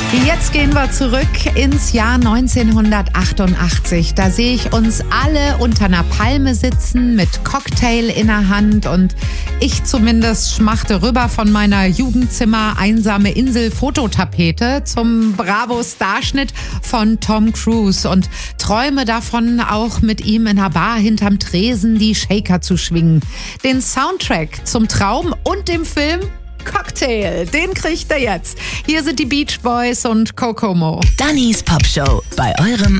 Jetzt gehen wir zurück ins Jahr 1988. Da sehe ich uns alle unter einer Palme sitzen mit Cocktail in der Hand und ich zumindest schmachte rüber von meiner Jugendzimmer einsame Insel Fototapete zum Bravo-Starschnitt von Tom Cruise und träume davon, auch mit ihm in einer Bar hinterm Tresen die Shaker zu schwingen. Den Soundtrack zum Traum und dem Film Cocktail, den kriegt er jetzt. Hier sind die Beach Boys und Kokomo. Dannys Popshow bei eurem